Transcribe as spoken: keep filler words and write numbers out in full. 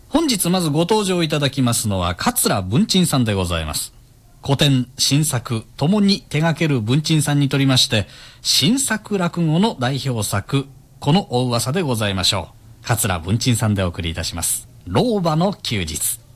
本日まずご登場いただきますのは桂文珍さんでございます。古典新作ともに手掛ける文珍さんにとりまして新作落語の代表作、このお噂でございましょう。桂文珍さんでお送りいたします。老婆の休日。